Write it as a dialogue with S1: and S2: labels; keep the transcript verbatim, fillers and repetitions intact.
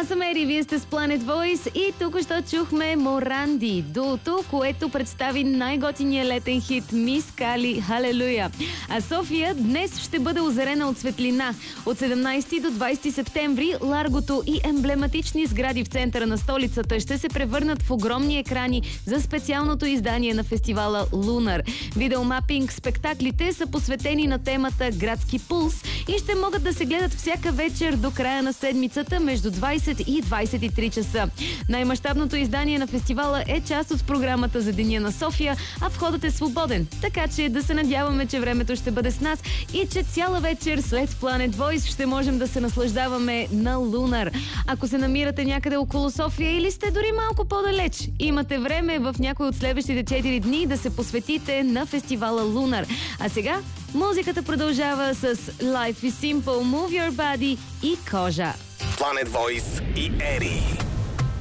S1: Аз съм Ери, вие сте с Planet Voice и тук що чухме Моранди, дуото, което представи най-готиния летен хит Мис Кали Халелуя. А София днес ще бъде озарена от светлина. От седемнайсети до двайсети септември Ларгото и емблематични сгради в центъра на столицата ще се превърнат в огромни екрани за специалното издание на фестивала Лунар. Видеомапинг спектаклите са посветени на темата Градски пулс и ще могат да се гледат всяка вечер до края на седмицата между двайсет и двайсет и три часа. Най-мащабното издание на фестивала е част от програмата за Деня на София, а входът е свободен. Така че да се надяваме, че времето ще бъде с нас и че цяла вечер след Planet Voice ще можем да се наслаждаваме на Лунар. Ако се намирате някъде около София или сте дори малко по-далеч, имате време в някой от следващите четири дни да се посветите на фестивала Лунар. А сега музиката продължава с Life is Simple, Move Your Body и Кожа.
S2: Planet Voice и Ери.